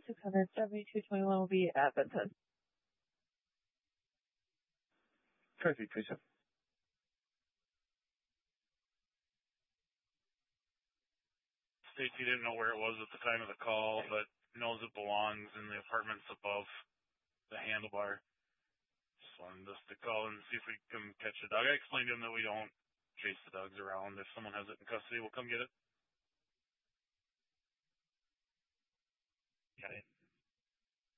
67221 will be at Benton. Perfect, please. States he didn't know where it was at the time of the call, but knows it belongs in the apartments above the handlebar. Just wanted us to call and see if we can catch a dog. I explained to him that we don't chase the dogs around. If someone has it in custody, we'll come get it. Got it.